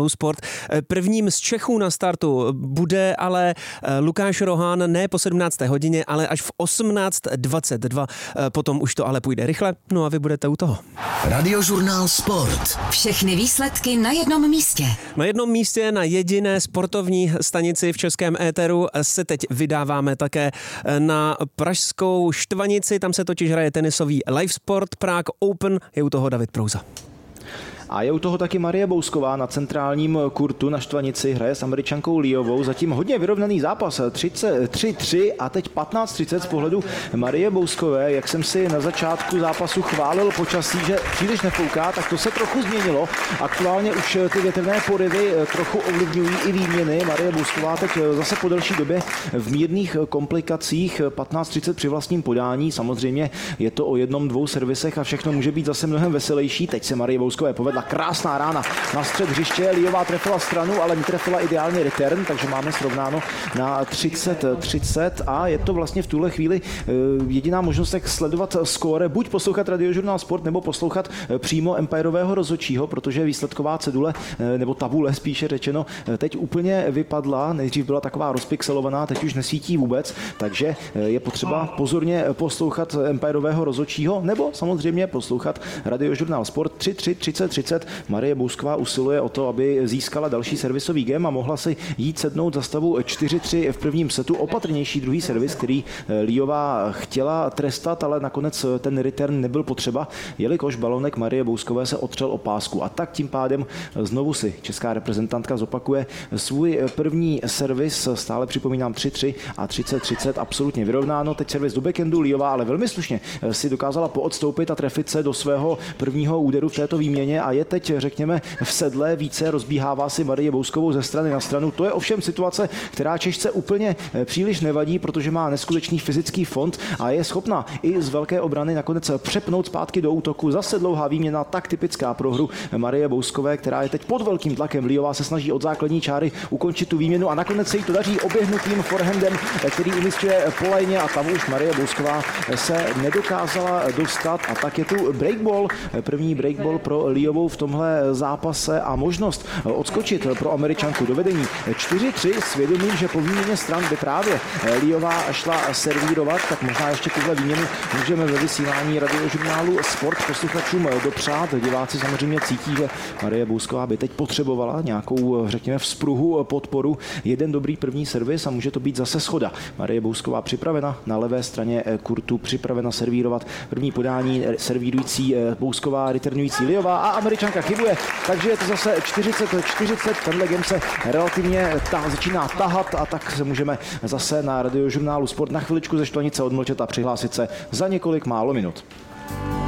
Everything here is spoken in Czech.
Radiožurnálu Sport. Prvním z Čechů na startu bude ale Lukáš Rohan ne po 17. hodině, ale až v 18:22. Potom už to ale půjde rychle, no a vy budete u toho. Radiožurnál Sport. Všechny výsledky na jednom místě. Na jednom místě, na jediné sportovní stanici v českém éteru se teď vydáváme také na pražskou Štvanici, tam se totiž hraje tenisový Live Sport Prague Open, je u toho David Prouza. A je u toho taky Marie Bousková na centrálním kurtu na Štvanici, hraje s Američankou Liovou. Zatím hodně vyrovnaný zápas, 3-3 a teď 15:30 z pohledu Marie Bouskové. Jak jsem si na začátku zápasu chválil počasí, že příliš nefouká, tak to se trochu změnilo. Aktuálně už ty větrné porivy trochu ovlivňují i výměny. Marie Bousková teď zase po delší době v mírných komplikacích, 15:30 při vlastním podání. Samozřejmě je to o jednom, dvou servisech a všechno může být zase mnohem veselější. Teď se Marie Bouskové povedla krásná rána na střed hřiště. Liová trefila stranu, ale netrefila ideálně return, takže máme srovnáno na 30-30 a je to vlastně v tuhle chvíli jediná možnost, jak sledovat skóre, buď poslouchat Radiožurnál Sport, nebo poslouchat přímo empirového rozhodčího, protože výsledková cedule, nebo tabule spíše řečeno, teď úplně vypadla. Nejdřív byla taková rozpixelovaná, teď už nesvítí vůbec, takže je potřeba pozorně poslouchat empirového rozhodčího, nebo samozřejmě poslouchat Radiožurnál Sport. 3-3, 30-30. Marie Bousková usiluje o to, aby získala další servisový game a mohla si jít sednout za stavu 4-3 v prvním setu. Opatrnější druhý servis, který Liová chtěla trestat, ale nakonec ten return nebyl potřeba, jelikož balonek Marie Bouskové se otřel o pásku. A tak tím pádem znovu si česká reprezentantka zopakuje svůj první servis. Stále připomínám 3-3 a 30-30. Absolutně vyrovnáno. Teď servis do backhandu. Liová ale velmi slušně si dokázala poodstoupit a trefit se do svého prvního úderu v této výměně a je teď, řekněme, v sedle více, rozbíhává si Marie Bouskovou ze strany na stranu. To je ovšem situace, která Češce úplně příliš nevadí, protože má neskutečný fyzický fond a je schopna i z velké obrany nakonec přepnout zpátky do útoku. Zase dlouhá výměna, tak typická pro hru Marie Bouskové, která je teď pod velkým tlakem. Liová se snaží od základní čáry ukončit tu výměnu a nakonec se jí to daří oběhnutým forehandem, který umísťuje po lajně a tam už Marie Bousková se nedokázala dostat a tak je tu breakball, první breakball pro Liovou v tomhle zápase a možnost odskočit pro Američanku do vedení 4-3 s vědomím, že po výměně stran by právě Liová šla servírovat, tak možná ještě tuhle výměnu můžeme ve vysílání Radiožurnálu Sport posluchačům dopřát. Diváci samozřejmě cítí, že Marie Bousková by teď potřebovala nějakou, řekněme, vzpruhu, podporu, jeden dobrý první servis a může to být zase schoda. Marie Bousková připravena na levé straně kurtu, připravena servírovat první podání, servírující Bousková, returnující Liová a Američanka chybuje, takže je to zase 40-40, tenhle game se relativně začíná tahat a tak se můžeme zase na Radiožurnálu Sport na chviličku ze Štvanice odmlčet a přihlásit se za několik málo minut.